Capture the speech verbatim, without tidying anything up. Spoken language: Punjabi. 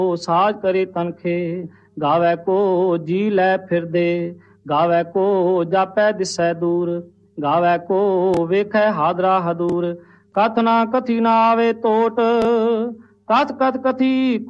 ਸਾਜ ਕਰੇ ਤਨਖੇ, ਗਾਵੇ ਕੋ ਜੀ ਲੈ ਫਿਰਦੇ, ਗਾਵੇ ਕੋ ਜਾਪੈ ਦਿਸੈ ਦੂਰ, ਗਾਵੇ ਕੋ ਵੇਖੈ ਹਾਦਰਾ ਹਦੂਰ। ਕਥ ਨਾ ਕਥੀ ਨਾ ਆਵੇ ਤੋਟ, ਕਥ ਕਥ ਕਥੀ